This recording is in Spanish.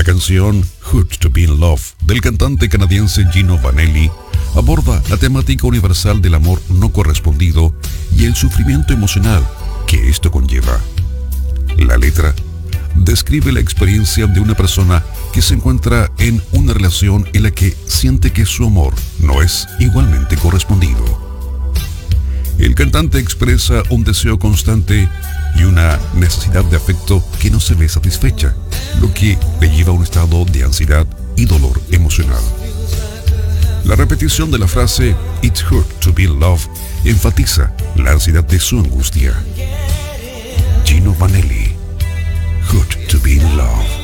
La canción Hurt to Be in Love del cantante canadiense Gino Vanelli aborda la temática universal del amor no correspondido y el sufrimiento emocional que esto conlleva. La letra describe la experiencia de una persona que se encuentra en una relación en la que siente que su amor no es igualmente correspondido. El cantante expresa un deseo constante y una necesidad de afecto que no se ve satisfecha, lo que le lleva a un estado de ansiedad y dolor emocional. La repetición de la frase "It hurt to be in love" enfatiza la ansiedad de su angustia. Gino Vanelli, Hurt to be in Love.